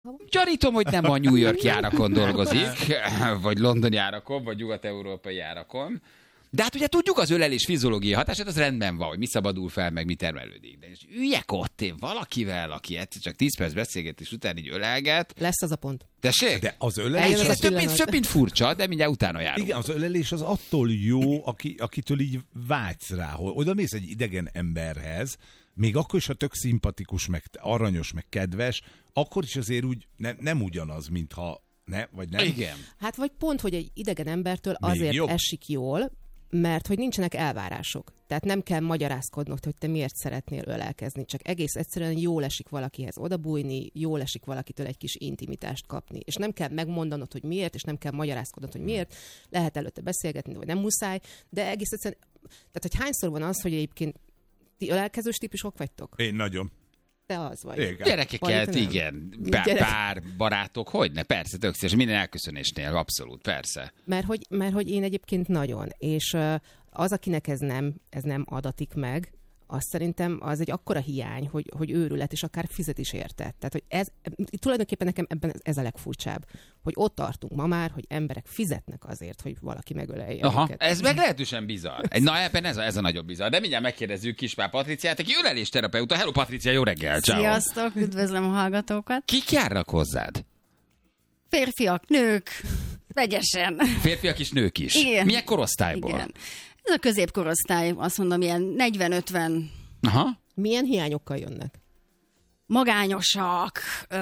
Gyanítom, hogy nem a New York járakon dolgozik, vagy londoni járakon, vagy nyugat-európai járakon. De hát ugye tudjuk az ölelés fiziológiai hatását, az rendben van, hogy mi szabadul fel, meg mi termelődik. De és üljek ott én valakivel, aki egyszer csak 10 perc beszélgetés után így ölelget. Lesz az a pont. Tessék? De az ölelés... Ez több mint furcsa, de mindjárt utána járunk. Igen, az ölelés az attól jó, akitől így vágysz rá, hogy oda mész egy idegen emberhez, még akkor is, ha tök szimpatikus, meg aranyos, meg kedves, akkor is azért úgy nem ugyanaz, mintha vagy nem? Igen. Hát vagy pont, hogy egy idegen embertől még azért jobb. esik jól, mert hogy nincsenek elvárások. Tehát nem kell magyarázkodnod, hogy te miért szeretnél ölelkezni, csak egész egyszerűen jól esik valakihez odabújni, jól esik valakitől egy kis intimitást kapni. És nem kell megmondanod, hogy miért, és nem kell magyarázkodnod, hogy miért. Lehet előtte beszélgetni, vagy nem muszáj, de egész egyszerűen, tehát hogy hányszor van az, hogy egyébként ti ölelkezős típusok vagytok? Én nagyon. Te az vagy. Igen. Gyerekeket, igen. Pár barátok, hogyne, persze, tök szíves, minden elköszönésnél, abszolút, persze. Mert hogy én egyébként nagyon, és az, akinek ez nem adatik meg, azt szerintem az egy akkora hiány, hogy őrület, és akár fizet is érte. Tehát, hogy tulajdonképpen nekem ebben ez a legfurcsább, hogy ott tartunk ma már, hogy emberek fizetnek azért, hogy valaki megölelje őket. Ez meglehetősen bizarr. Na, ebben ez a nagyobb bizarr. De mindjárt megkérdezzük Kispál Patriciát, aki ölelésterapeuta. Hello, Patricia, jó reggel, ciao. Sziasztok, üdvözlöm a hallgatókat. Kik járnak hozzád? Férfiak, nők, vegyesen. Férfiak is, nők is. Igen. Milyen korosztályból? Igen. Ez a középkorosztály, azt mondom, ilyen 40-50. Aha. Milyen hiányokkal jönnek? Magányosak,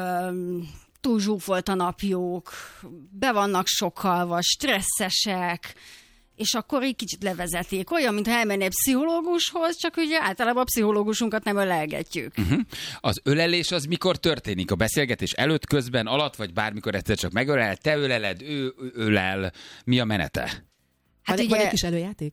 túl zsúfolt a napjuk, be vannak sokkalva, stresszesek, és akkor így kicsit levezetik. Olyan, mintha elmennél pszichológushoz, csak ugye általában a pszichológusunkat nem ölelgetjük. Az ölelés az mikor történik? A beszélgetés előtt, közben, alatt, vagy bármikor egyszer csak megölel? Te öleled, ő ölel. Mi a menete? Hát Van ugye... egy kis előjáték?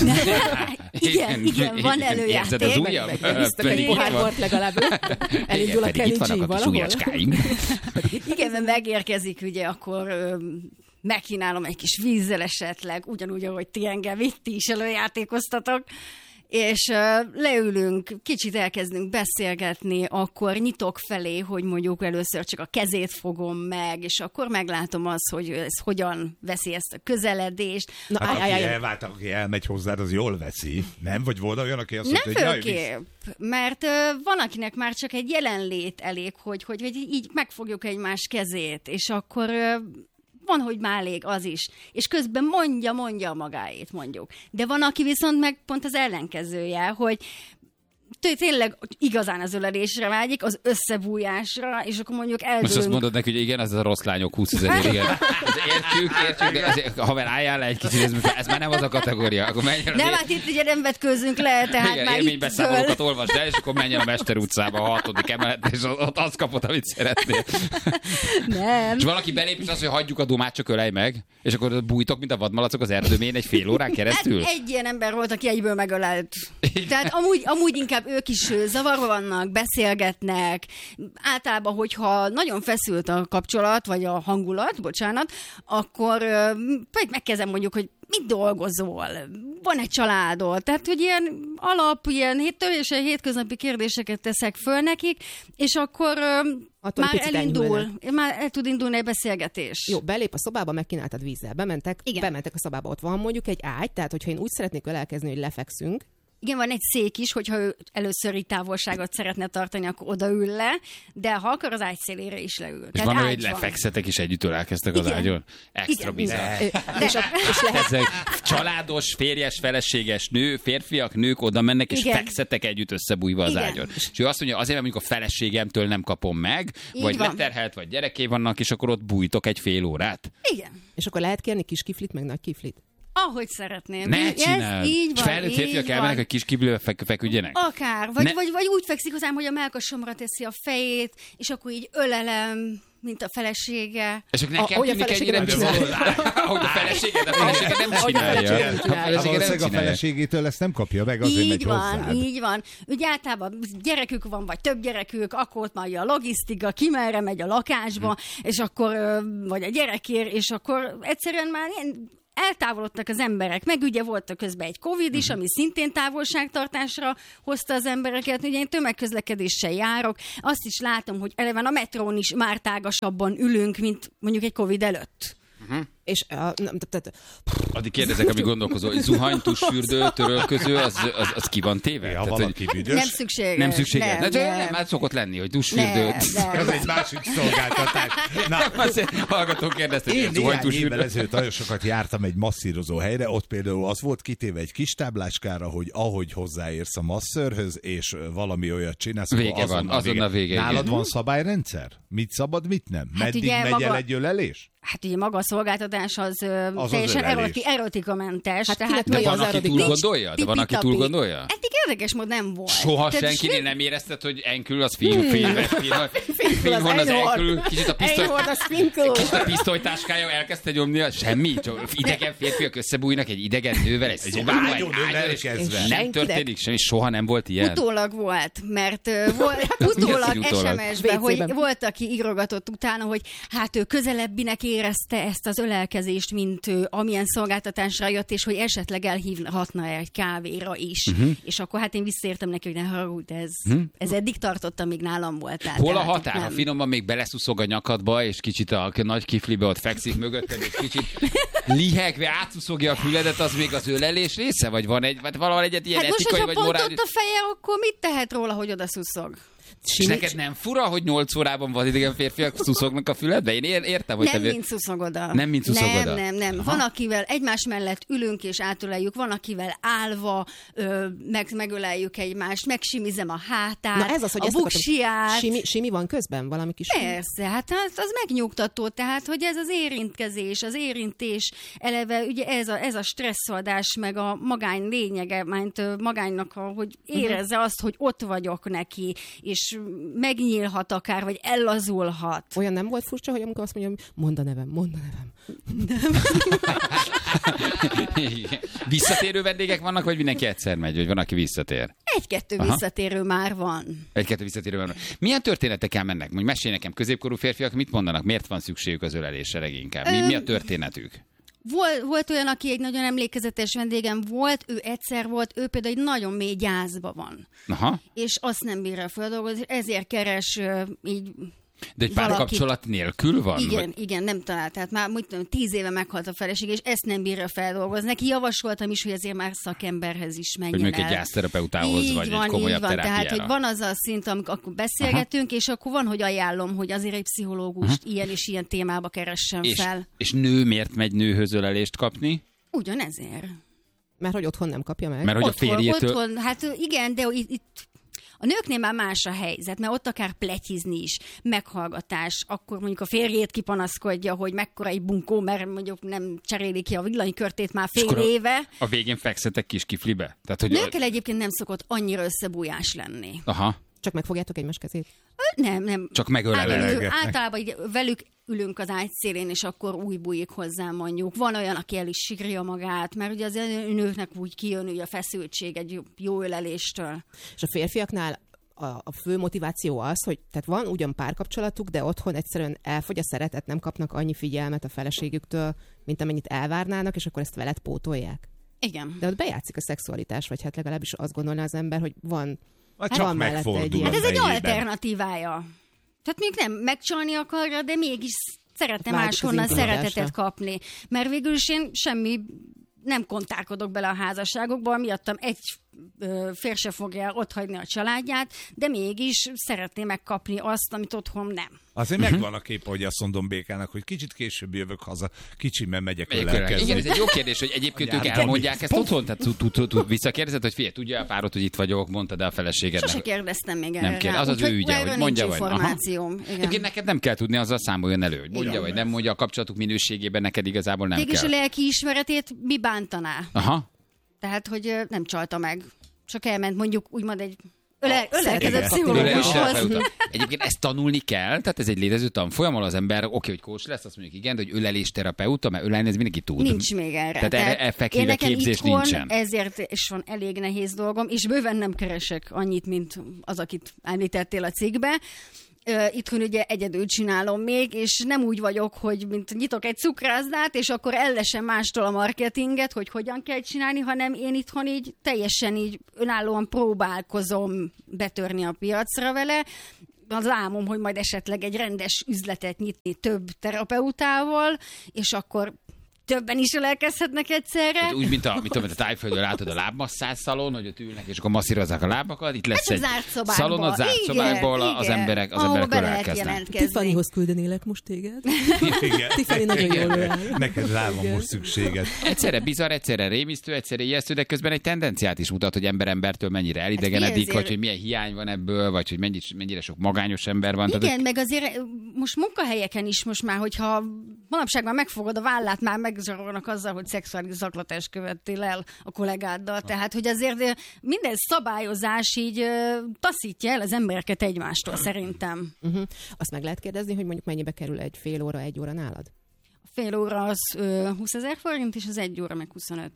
igen, van előjáték. Érzed az ujjam? Visszak egy pohár legalább. Elindul a Kenny G valahol. Igen, mert megérkezik, ugye, akkor megkínálom egy kis vízzel esetleg, ugyanúgy, ahogy ti engem itt is előjátékoztatok, és leülünk, kicsit elkezdünk beszélgetni, akkor nyitok felé, hogy mondjuk először csak a kezét fogom meg, és akkor meglátom azt, hogy ez hogyan veszi ezt a közeledést. Na, aki elmegy hozzád, az jól veszi, nem? Vagy volt olyan, aki azt mondta, nem hogy főképp, mert van, akinek már csak egy jelenlét elég, hogy így megfogjuk egymás kezét, és akkor... Van, hogy már elég az is. És közben mondja a magáét, mondjuk. De van, aki viszont meg pont az ellenkezője, hogy tényleg igazán az ölelésre vágyik, az összebújásra, és akkor mondjuk eldőlünk. Most azt mondod neki, hogy igen, ez a rossz lányok 20 000, igen. Értjük, de azért, haver, álljál le egy kicsit, ez már nem az a kategória. Akkor menjen nem, hát itt ugye nem vetkőzünk le, tehát igen, már élménybeszámolókat olvasd el, és akkor menjen a Mester utcába, a 6. emelet, és ott azt kapod, amit szeretnél. Nem. És valaki belép, és azt, hogy hagyjuk a dumát, csak ölej meg, és akkor bújtok, mint a vadmalacok az erdőmén egy fél órán keresztül. Egy ilyen ember volt, aki egyből megölelt. Tehát amúgy inkább ők is zavarba vannak, beszélgetnek. Általában, hogyha nagyon feszült a kapcsolat, vagy a hangulat, bocsánat, akkor megkezdem mondjuk, hogy mit dolgozol? Van egy családod? Tehát, hogy ilyen teljesen hétköznapi kérdéseket teszek föl nekik, és akkor már el tud indulni egy beszélgetés. Jó, belép a szobába, megkínáltad vízzel, bementek a szobába, ott van mondjuk egy ágy, tehát hogyha én úgy szeretnék ölelkezni, hogy lefekszünk. Igen, van egy szék is, hogyha ő először így távolságot szeretne tartani, akkor odaül le, de ha akar, az ágy szélére is leül. És van, hogy lefekszetek, és együtt ölelkeztek az ágyon? Extra bizarr. Ezek családos, férjes, feleséges férfiak, nők oda mennek, és fekszetek együtt összebújva az ágyon. És ő azt mondja, azért, mert mondjuk a feleségemtől nem kapom meg, így vagy leterhelt, vagy gyereké vannak, és akkor ott bújtok egy fél órát. Igen. És akkor lehet kérni kis kiflit, meg nagy kiflit? Ahogy szeretném. Ne csináld! Így van, felnőtt férfiak elmennek, hogy kis kiflibe feküdjenek? Akár. Vagy úgy fekszik hozzám, hogy a mellkasomra teszi a fejét, és akkor így ölelem, mint a felesége. És akkor nekem tűnik ennyire ahogy a feleséged nem csinálja. A feleségétől ezt nem kapja meg, azért megy hozzád. Így van. Ugye általában gyerekük van, vagy több gyerekük, akkor ott már a logisztika, ki merre megy a lakásba, és akkor, vagy a gyerekért, és akkor egyszerűen már eltávolodtak az emberek, meg ugye volt közben egy Covid is, ami szintén távolságtartásra hozta az embereket. Ugye én tömegközlekedéssel járok, azt is látom, hogy eleven a metrón is már tágasabban ülünk, mint mondjuk egy Covid előtt. És addig kérdezek, ami gondolkozó, hogy zuhany, tusfürdő, törölköző, az ki van téve? Ja, valaki büdös. Nem szükséges. Nem szükséges. Nem, hát szokott lenni, hogy tusfürdőt. Ez egy másik szolgáltatás. Hallgatók kérdeztek, én hogy zuhany, néhány évvel tusfürdő. ezelőtt nagyon sokat jártam egy masszírozó helyre, ott például az volt kitéve egy kis táblácskára, hogy ahogy hozzáérsz a masszörhöz, és valami olyat csinálsz, Vége van, azonnal vége. Nálad igen. van szabályrendszer? Mit szabad, mit nem? Meddig ugye megy el egy ölelés? Hát ugye maga a szolgáltatás az teljesen erotikamentes. Hát tehát De Mi van, az aki erotika? túl gondolja? De van, aki túl gondolja? eddig érdekes mód nem volt. Soha Tehát senkinél nem érezted, hogy enkül az fényhon az enkül, kicsit a pisztolytáskája elkezdte nyomni, semmi? Csak idegen férfiak összebújnak egy idegen nővel, egy szobában, egy ágyon, és nem történik semmi, soha nem volt ilyen. Utólag volt, mert volt utólag SMS-ben, hogy volt, aki írogatott utána, hogy hát ő közelebbinek érezte ezt az ölelkezést, mint ő, amilyen szolgáltatásra jött, és hogy esetleg elhívhatna egy kávéra is. És akkor hát én visszaértem neki, hogy ne haragudj, ez eddig tartott, amíg nálam voltál. Hol a határ? Ha finoman még beleszuszog a nyakadba, és kicsit a nagy kiflibe ott fekszik mögötted, és kicsit lihegve átszuszogja a füledet, az még az ölelés része? Vagy van valahol egyet ilyen hát etikai, vagy most, hogyha morális? pont ott a feje, akkor mit tehet róla, hogy oda szuszog? És neked nem fura, hogy 8 órában vadidegen férfiak szuszognak a füledbe? Én értem, hogy nem mint szuszog-oda. Nem mint szuszog-oda. Nem. Van, akivel egymás mellett ülünk és átöleljük, van, akivel állva megöleljük egymást, megsimizem a hátát, Na ez az, hogy a buksiját. Simi van közben? Valami kis Persze, hát az megnyugtató, tehát, hogy ez az érintkezés, az érintés, eleve ugye ez a stresszoldás, meg a magány lényege, magánynak, hogy érezze azt, hogy ott vagyok neki, és megnyílhat akár, vagy ellazulhat. Olyan nem volt furcsa, hogy amikor azt mondja, mondd a nevem. Visszatérő vendégek vannak, vagy mindenki egyszer megy, vagy van, aki visszatér? Egy-kettő visszatérő már van. Egy-kettő visszatérő van. Milyen történetekkel mennek? Mondjuk mesélj nekem, középkorú férfiak mit mondanak? Miért van szükségük az ölelésre leginkább? Mi a történetük? Volt olyan, aki egy nagyon emlékezetes vendégem volt, ő egyszer volt, ő például egy nagyon mély gyászba van. Aha. És azt nem bírja feldolgozni, ezért keres így... De egy párkapcsolat nélkül van? Igen, nem talált. Tehát már 10 éve meghalt a feleség, és ezt nem bírja feldolgozni. Neki javasoltam is, hogy ezért már szakemberhez is menjen el. Hogy mondjuk egy gyászterapeutához, vagy egy komolyabb terápiára. Tehát, hogy van az a szint, amikor akkor beszélgetünk, és akkor van, hogy ajánlom, hogy azért egy pszichológust ilyen és ilyen témába keressen fel. És nő miért megy nőhöz ölelést kapni? Ugyanezért. Mert hogy otthon nem kapja meg? Mert hogy a férjétől... Otthon, hát igen, de itt a nőknél már más a helyzet, mert ott akár pletyizni is, meghallgatás, akkor mondjuk a férjét kipanaszkodja, hogy mekkora egy bunkó, mert mondjuk nem cseréli ki a villanykörtét már fél éve. A végén fekszetek kis kiflibe? Tehát, hogy nőkkel egyébként nem szokott annyira összebújás lenni. Aha. Csak megfogjátok egymás kezét? Nem. Csak megölelgetnek. Általában velük ülünk az ágy szélén, és akkor úgy bújik hozzá mondjuk. Van olyan, aki el is sikrja magát, mert ugye az nőknek úgy kijön ugye a feszültség egy jó öleléstől. És a férfiaknál a fő motiváció az, hogy tehát van ugyan párkapcsolatuk, de otthon egyszerűen elfogy a szeretet, nem kapnak annyi figyelmet a feleségüktől, mint amennyit elvárnának, és akkor ezt veled pótolják. Igen. De ott bejátszik a szexualitás, vagy hát legalábbis azt gondolná az ember, hogy van... Csak megfordul. Hát ez egy alternatívája. Tehát még nem megcsalni akarja, de mégis szeretne máshonnan szeretetet kapni. Mert végül is én nem kontárkodok bele a házasságokba, miattam egy férj se fogja otthagyni a családját, de mégis szeretné megkapni azt, amit otthon nem. Azért megvan a kép, hogy azt mondom Békának, hogy kicsit később jövök haza, kicsimben megyek ölelkezni. Igen, ez egy jó kérdés, hogy egyébként ők elmondják ezt otthon? Tehát visszakérdezed, hogy figyelj, tudja a párod, hogy itt vagyok, mondtad el a feleségednek. Sose kérdeztem még erre. Nem kérdez, az az ő ügye, hogy mondja vagy. Egyébként neked nem kell tudni, azzal számoljon elő, hogy mondja vagy nem mondja, a kapcsolatuk minőségében neked igazából nem kell. Mégis a lelki ismeretét mi bántaná? Aha. Tehát, hogy nem csalta meg. Csak elment mondjuk úgymond egy ölelkezett pszichológushoz. Egyébként ezt tanulni kell, tehát ez egy létező tanfolyam, ahol az ember, hogy coach lesz, azt mondjuk igen, de hogy ölelésterapeuta, mert ölelni ez mindenki tud. Nincs még erre. Tehát effektíve képzés itthon, nincsen. Ezért is van elég nehéz dolgom, és bőven nem keresek annyit, mint az, akit említettél a cikkbe. Itthon ugye egyedül csinálom még, és nem úgy vagyok, hogy mint nyitok egy cukrászdát, és akkor ellesem mástól a marketinget, hogy hogyan kell csinálni, hanem én itthon így teljesen így önállóan próbálkozom betörni a piacra vele. Az álmom, hogy majd esetleg egy rendes üzletet nyitni több terapeutával, és akkor többen is elkezdhetnek egyszerre. Hát úgy, mint a Tájföldön látod a lábmasszázs szalon, hogy ott ülnek, és akkor masszírozzák a lábakat. Itt lesz egy szalon az zárt szobákból, az emberek elkezdenek. Tiffanyhoz küldenélek most téged. Tiffany nagyon jól áll. Neked rá van most szükséged. Egyszerre bizarr, egyszerre rémisztő, egyszerre ijesztő, de közben egy tendenciát is mutat, hogy embertől mennyire elidegenedik, vagy hogy milyen hiány van ebből, vagy hogy mennyire sok magányos ember van. Igen, meg azért most munkahelyeken is most már, hogyha manapság már megfogod a vállát, már megzsarolnak azzal, hogy szexuális zaklatást követtél el a kollégáddal. Tehát, hogy azért minden szabályozás így taszítja el az embereket egymástól, szerintem. Azt meg lehet kérdezni, hogy mondjuk mennyibe kerül egy fél óra, egy óra nálad? A fél óra az 20 000 forint, és az egy óra meg 25.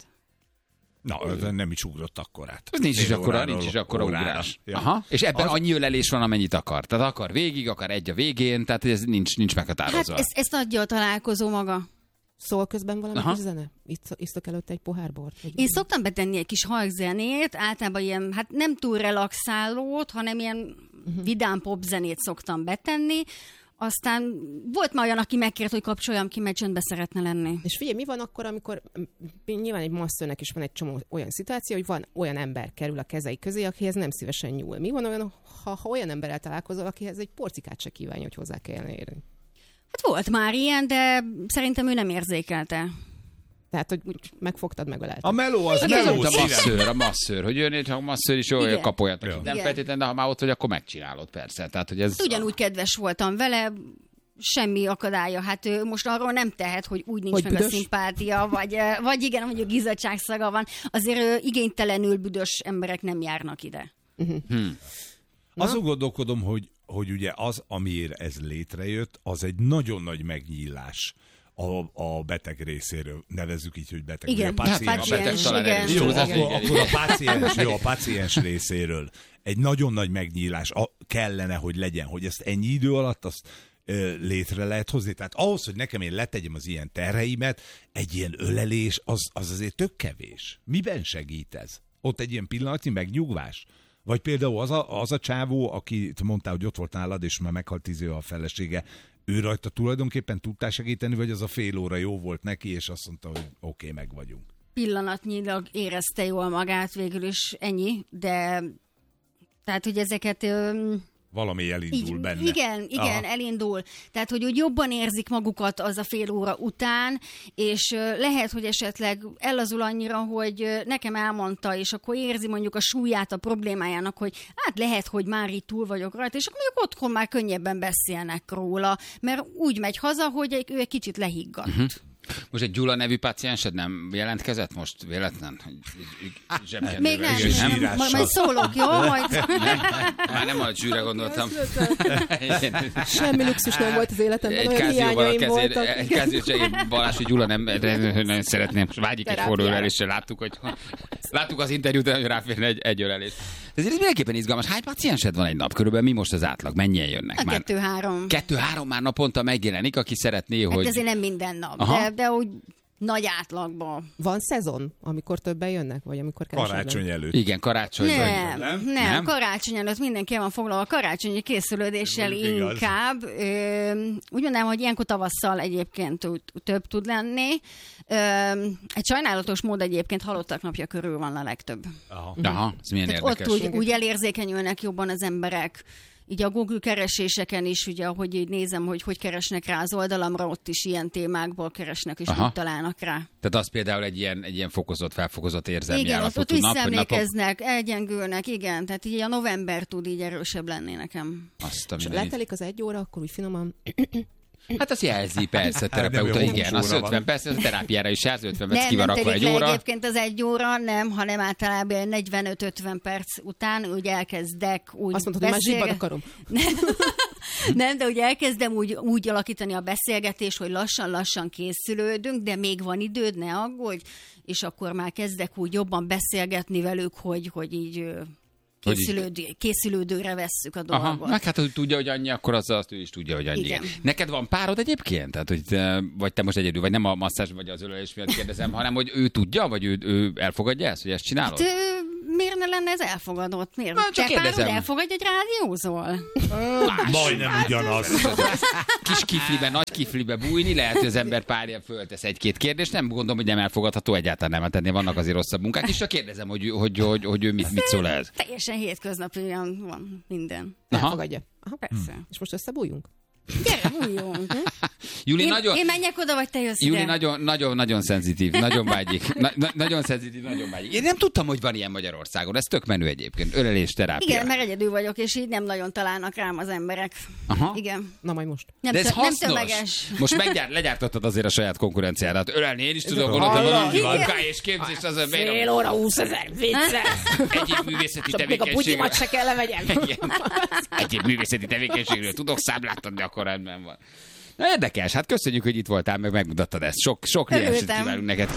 Na, nem is ugrott akkorát. Ez nincs is akkora ugrás. Ja. Aha. És ebben annyi ölelés van, amennyit akar. Tehát akar végig, akar egy a végén, tehát ez nincs meghatározva. Hát ezt adja a találkozó maga. Szól közben valami kis zene? Isztok előtt egy pohár bort? Én szoktam betenni egy kis halkzenét, általában ilyen, hát nem túl relaxálót, hanem ilyen vidám popzenét szoktam betenni. Aztán volt már olyan, aki megkért, hogy kapcsoljam ki, mert csöndbe szeretne lenni. És figyelj, mi van akkor, amikor nyilván egy masszörnek is van egy csomó olyan szituáció, hogy van olyan ember kerül a kezei közé, akihez nem szívesen nyúl. Mi van olyan, ha olyan emberrel találkozol, akihez egy porcikát se kívánja, hogy hozzá kellene érni? Hát volt már ilyen, de szerintem ő nem érzékelte. Tehát, hogy megfogtad, megölelted. A meló az meló. A masszőr, hogy jön, ha a masszőr is jól kapoljatok. Nem feltétlenül, de ha már ott vagy, akkor megcsinálod, persze. Tehát, hogy ez ugyanúgy kedves voltam vele, semmi akadálya. Hát ő most arról nem tehet, hogy úgy nincs hogy meg büdös? A szimpátia, vagy igen, mondjuk izzadságszaga van. Azért igénytelenül büdös emberek nem járnak ide. Azon gondolkodom, hogy ugye az, amiért ez létrejött, az egy nagyon nagy megnyílás a beteg részéről. Nevezzük így, hogy beteg. Igen, a páciens. Jó, akkor a páciens részéről egy nagyon nagy megnyílás kellene, hogy legyen, hogy ezt ennyi idő alatt azt létre lehet hozni. Tehát ahhoz, hogy nekem én letegyem az ilyen terheimet, egy ilyen ölelés, az azért tök kevés. Miben segít ez? Ott egy ilyen pillanatnyi megnyugvás? Vagy például az a csávó, aki mondtál, hogy ott volt nálad, és már meghalt 10 éve a felesége, ő rajta tulajdonképpen tudtál segíteni, vagy az a fél óra jó volt neki, és azt mondta, hogy oké, meg vagyunk. Pillanatnyilag érezte jól magát, végül is ennyi, de tehát, hogy ezeket... Valami elindul benne. Igen, elindul. Tehát, hogy úgy jobban érzik magukat az a fél óra után, és lehet, hogy esetleg ellazul annyira, hogy nekem elmondta, és akkor érzi mondjuk a súlyát a problémájának, hogy hát lehet, hogy már itt túl vagyok rajta, és akkor mondjuk otthon már könnyebben beszélnek róla, mert úgy megy haza, hogy ő egy kicsit lehiggadt. Most egy Gyula nevű páciensed nem jelentkezett most véletlen? Még nem. Majd szólok, jó? Már nem a zsűre gondoltam. Semmi luxus nem volt az életemben, olyan hiányaim voltak. Egy kázióval Balázs, hogy Gyula nem szeretném. Most vágyik egy forró ölelésre. Láttuk az interjút, hogy ráférne egy ölelés. Ez mindenképpen izgalmas. Hány páciensed van egy nap? Körülbelül mi most az átlag? Mennyien jönnek? 2-3. 2-3 már naponta megjelenik, aki szeretné, hogy... Hát ezért nem minden nap, de úgy nagy átlagban. Van szezon, amikor többen jönnek, vagy amikor kevesebben? Karácsony előtt. Igen, karácsony. Nem, karácsony előtt mindenki van foglalva, karácsonyi készülődéssel inkább. Úgy mondanám, hogy ilyenkor tavasszal egyébként több tud lenni. Egy sajnálatos mód egyébként halottak napja körül van a legtöbb. Aha, ez milyen érdekes. Ott úgy elérzékenyülnek jobban az emberek. Így a Google kereséseken is, ugye, ahogy így nézem, hogy keresnek rá az oldalamra, ott is ilyen témákból keresnek, és úgy találnak rá. Tehát az például egy ilyen felfokozott érzelmi állapotú nap. Igen, ott visszaemlékeznek, elgyengülnek, igen. Tehát így a november tud így erősebb lenni nekem. És letelik az 1 óra, akkor úgy finoman... Hát azt jelzi, persze, terapeuta, igen. Az 50 perc, az a terápiára is jársz, 50 perc ki van rakva egy óra. Egyébként az 1 óra, nem, hanem általában 45-50 perc után úgy elkezdek úgy azt mondod, hogy már zsibban akarom. Nem, de úgy elkezdem úgy alakítani a beszélgetést, hogy lassan-lassan készülődünk, de még van időd, ne aggódj, és akkor már kezdek úgy jobban beszélgetni velük, hogy így készülődőre vesszük a dolgot. Aha, meg hát, hogy tudja, hogy annyi, akkor azt ő is tudja, hogy annyi. Igen. Neked van párod egyébként? Tehát, hogy vagy te most egyedül, vagy nem a masszázs, vagy az ölelés miatt kérdezem, hanem, hogy ő tudja, vagy ő elfogadja ezt, hogy ezt csinálod? Hát, miért ne lenne ez elfogadott? Miért? Te párod elfogadja, hogy rádiózol? Majdnem ugyanaz. Kis kiflibe, nagy kiflibe bújni, lehet, hogy az ember párja föltesz egy-két kérdést, nem gondolom, hogy nem elfogadható, egyáltalán nem, hát ennél vannak azért rosszabb munkák, és csak kérdezem, hogy ő mit szól ez. Teljesen hétköznapian van minden. Elfogadja. Aha, persze. És most összebújjunk? Gyere, bújjunk. Júli én menjek oda, vagy te jössz ide? Júli nagyon szenzitív, nagyon vágyik. Nagyon szenzitív, nagyon vágyik. Én nem tudtam, hogy van ilyen Magyarországon. Ez tök menő egyébként. Ölelés terápia. Igen, mert egyedül vagyok, és így nem nagyon találnak rám az emberek. Aha. Igen. Na majd most. De ez hasznos. Nem tömeges. Most legyártottad azért a saját konkurenciádat. Ölelni én is tudom, gondolom, hogy munká és képzés az a fél óra 20 000 vicces. Egyéb művészeti tevékenységről. Még a putyimat se kell levegyem. Egyéb művészeti tevékenységről tudok számlát adni, akkor rendben van. Na érdekes, hát köszönjük, hogy itt voltál, meg megmutattad ezt. Sok lienset kívánunk neked.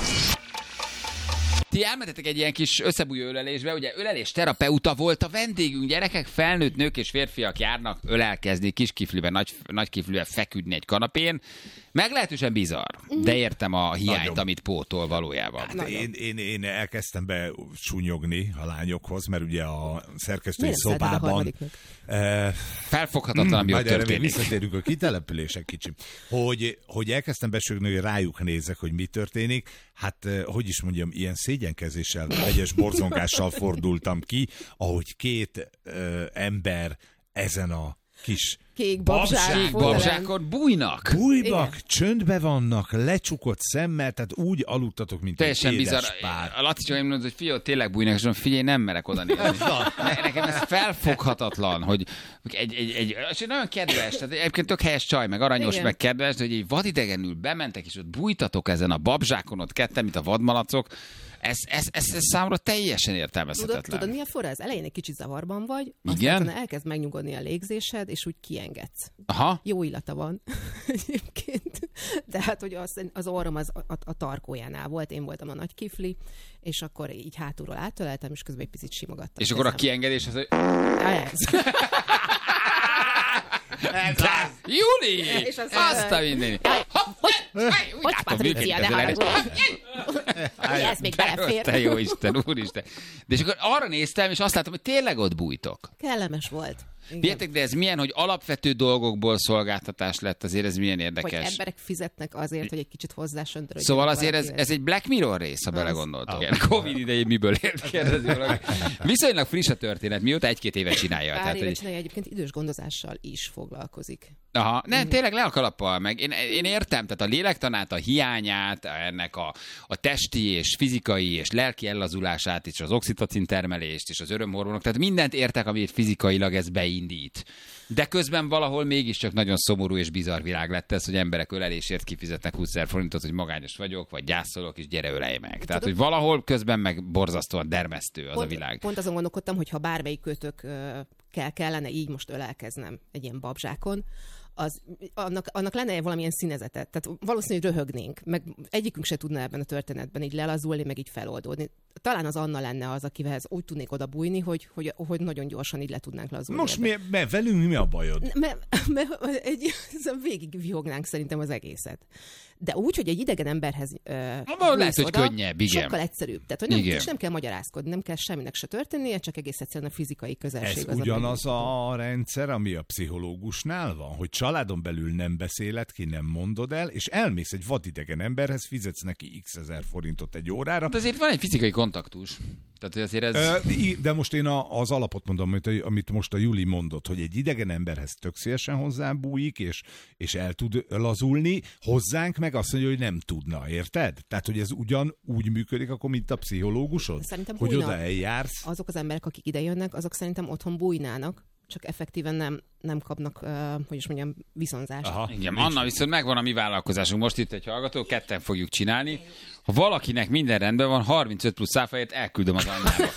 Ti elmentetek egy ilyen kis összebújó ölelésbe, ugye ölelés terapeuta volt a vendégünk, gyerekek, felnőtt nők és férfiak járnak ölelkezni, kis kiflibe, nagy kiflibe feküdni egy kanapén. Meglehetősen bizarr, de értem a hiányt, nagyon, amit pótol valójában. Hát én elkezdtem besúnyogni a lányokhoz, mert ugye a szerkesztői szobában... Felfoghatatlan, ami ott történik. Majd visszatérünk a kitelepülések kicsim. Hogy elkezdtem besúnyogni, hogy rájuk nézek, hogy mi történik. Hát, hogy is mondjam, ilyen szégyenkezéssel, egyes borzongással fordultam ki, ahogy két ember ezen a kis kék babzsákon bújnak. Bújnak, csöndbe vannak, lecsukott szemmel, tehát úgy aludtatok, mint teljesen egy édes pár. A Laci csak mondod, hogy figyelj, tényleg bújnak, és mondom, figyelj, nem merek oda nézni. Nekem ez felfoghatatlan, hogy és nagyon kedves, tehát egyébként tök helyes csaj, meg aranyos, igen, meg kedves, hogy egy vadidegenül bementek, és ott bújtatok ezen a babzsákon, ott ketten, mint a vadmalacok. Ez számomra teljesen értelmezhetetlen. Tudod, mi a forra? Az elején egy kicsit zavarban vagy, aztán elkezd megnyugodni a légzésed, és úgy kiengedsz. Aha. Jó illata van egyébként. De hát, hogy az orrom a tarkójánál volt, én voltam a nagy kifli, és akkor így hátulról átöleltem, és közben egy picit simogattam. És akkor a kiengedés az, hogy... Júli! Azt a mindenit! Hogy Patricia, de hallgatom! Ez még belefér. Te jó Isten, úristen. De és akkor arra néztem, és azt látom, hogy tényleg ott bújtok. Kellemes volt. Figyeljetek, de ez milyen, hogy alapvető dolgokból szolgáltatás lett, azért ez milyen érdekes. Hogy emberek fizetnek azért, hogy egy kicsit hozzásöndörödjenek. Szóval azért ez egy Black Mirror rész, ha belegondoltok. Igen, Covid idején miből élt, kérdezi valaki. Viszonylag friss a történet, mióta 1-2 éve csinálja. Pár éve csinálja, egyébként idős gondozással is foglalkozik. Aha, nem, tényleg le a kalappal, meg én értem, tehát a lélektanát, a hiányát, ennek a testi és fizikai és lelki ellazulását, és az oxitocin termelést, és az örömhormonok, tehát mindent értek, amit fizikailag ez beindít. De közben valahol mégiscsak nagyon szomorú és bizarr világ lett ez, hogy emberek ölelésért kifizetnek 20 000 forintot, hogy magányos vagyok, vagy gyászolok, és gyere ölelj meg. Tehát, hogy valahol közben meg borzasztóan dermesztő az a világ. Pont azon gondolkodtam, hogy ha bármelyik kötök kellene így most ölelkeznem egy ilyen babzsákon, annak lenne valamilyen színezete. Tehát valószínűleg röhögnénk, meg egyikünk se tudna ebben a történetben így lelazulni, meg így feloldódni. Talán az Anna lenne az, akivel úgy tudnék oda bújni, hogy nagyon gyorsan így le tudnánk lazulni. Most velünk mi a bajod? Mert végig vihognánk szerintem az egészet. De úgy, hogy egy idegen emberhez lehet, hogy könnyebb, igen. Sokkal egyszerűbb. Tehát, hogy nem kell magyarázkodni, nem kell semminek se történnie, csak egész egyszerűen a fizikai közelség. Ez ugyanaz a rendszer, ami a pszichológusnál van, hogy családon belül nem beszéled ki, nem mondod el, és elmész egy vadidegen emberhez, fizetsz neki x ezer forintot egy órára. De azért van egy fizikai kontaktus. Tehát, hogy azért ez... De most én az alapot mondom, amit most a Júli mondott, hogy egy idegen emberhez tök szívesen hozzábújik, és el tud lazulni, hozzánk meg azt mondja, hogy nem tudna, érted? Tehát, hogy ez ugyanúgy működik, akkor, mint a pszichológusod? Szerintem hogy oda eljársz. Azok az emberek, akik ide jönnek, azok szerintem otthon bújnának, csak effektíven nem kapnak, hogy is mondjam, viszonzást. Aha, igen, Anna, viszont megvan a mi vállalkozásunk. Most itt egy hallgató, ketten fogjuk csinálni. Ha valakinek minden rendben van, 35 plusz száfáért elküldöm az Annába.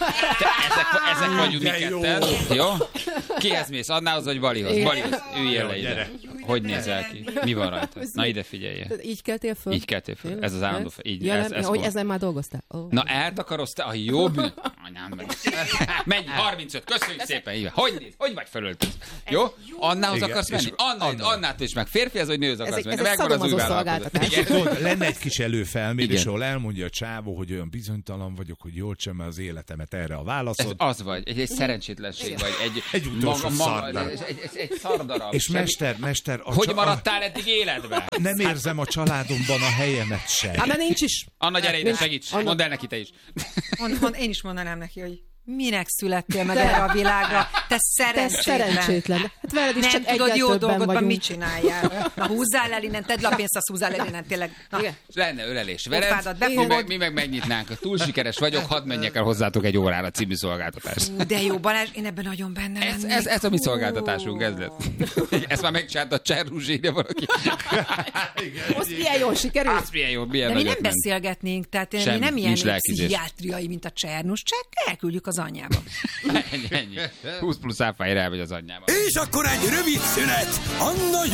Ezek vagyunk mi ketten. Jó? Kihez mész? Annához vagy Balihoz? Balihoz. Üljél le ide. Hogy nézel ki? Mi van rajta? Na ide figyelj. Így keltél föl? Így keltél föl. Ez az állandó. Így, hogy ezen már dolgoztál? Na, eltakarozz te a jobb... Anyám meg. Mennyi? 35. Köszönjük szépen. Hogy néz? Hogy vagy fölöltöz? Jó? Annához akarsz menni? Annától is meg. Férfi az, hogy nőhöz akarsz menni. Megvan az új vállalkozás. Lenne egy kis előfelmérés, ahol elmondja a csávó, hogy olyan bizonytalan vagyok, hogy jól csömmel az életemet, erre a válaszod. Ez az vagy. Egy szerencsétlenség vagy. Egy utolsó szardarab. Egy szardarab. És mester... Hogy maradtál eddig életben? Nem érzem a családomban a helyemet sem. Hát, nincs is. Anna, gyere ide, segíts. Mondd el neki te is. Én is mondanám neki, hogy minek születtél meg erre a világra? Te szerencsétlen. Hát veled is nem csak tudod, jó dolgotban vagyunk. mit csináljál. Na húzzál el innen, tedd le a pénzt, azt húzzál el innen, tényleg. Lenne ölelés veled, mi meg megnyitnánk. Túl sikeres vagyok, hadd menjek el hozzátok egy órára című szolgáltatás. De jó, Balázs, én ebben nagyon benne lennék. Ez a mi szolgáltatásunk, ez lett. Ezt már megcsinálta a Cserrus, írja valaki. Azt milyen jól sikerült. Azt milyen jó, milyen de mi nem beszélgetnénk, tehát mi nem ilyen pszichiátriai, mint a Csernus, csak elküldjük az anyjába. Ennyi. 20 plusz áfáért elmegy az anyjába. És akkor egy rövid szünet. Anna